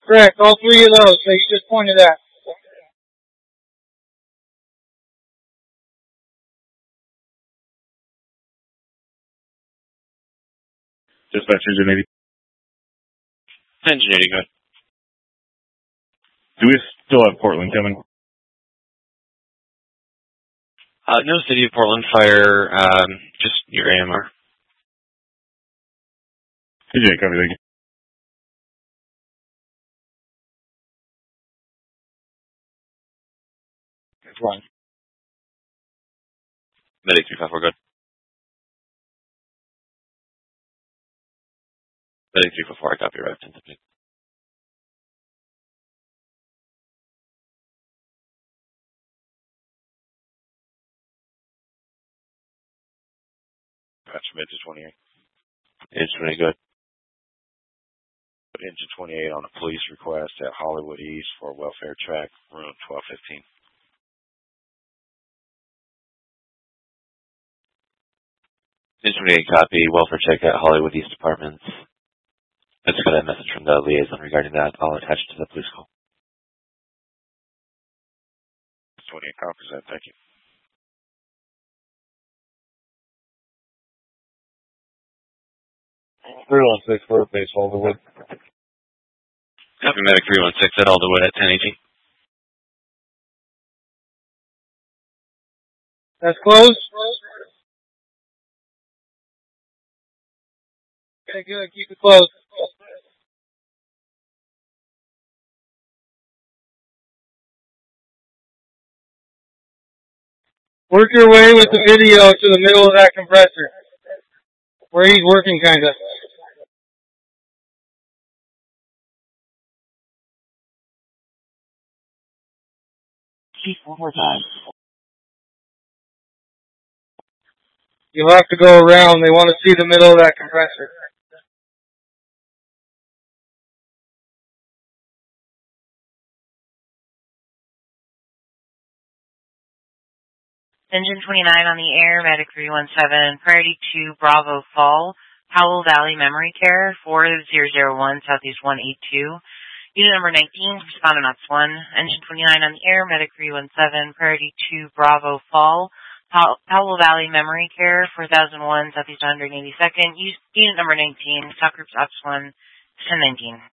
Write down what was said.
Correct, all three of those that you just pointed at. Dispatch Engine 80. Engine 80, go ahead. Do we still have Portland coming? No City of Portland Fire, just your AMR. TJ, copy, thank you. That's fine. Medic 354, good. Medic 354, I copy, right? 10 to Gotcha, Mid to 28. Engine 20, good. Engine 28 on a police request at Hollywood East for welfare track, room 1215. Engine 28, copy. Welfare check at Hollywood East Apartments. I just got a message from the liaison regarding that. I'll attach it to the police call. 28 copies that, thank you. Three on 6 for base Alderwood. Copy Medic 316 at Alderwood at 1018. That's closed. Okay, good. Keep it closed. Work your way with the video to the middle of that compressor, where he's working, kind of. Keep one more time. You'll have to go around. They want to see the middle of that compressor. Engine 29 on the air, Medic 317, priority to Bravo Fall, Powell Valley Memory Care, 4001, Southeast 182. Unit number 19, respondent ops 1. Engine 29 on the air, Medic 317, priority to Bravo Fall, Powell Valley Memory Care, 4001, Southeast 182nd. Unit number 19, Stock Groups Ops 1, 1019.